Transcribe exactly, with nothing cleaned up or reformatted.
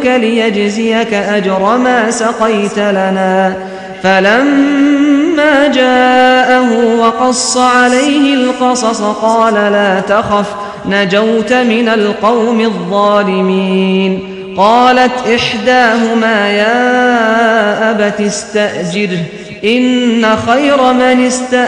نسقيك ليجزيك أجر ما سقيت لنا. فلما جاءه وقص عليه القصص قال لا تخف نجوت من القوم الظالمين. قالت إحداهما يا أبت استأجره إن خير من استأجره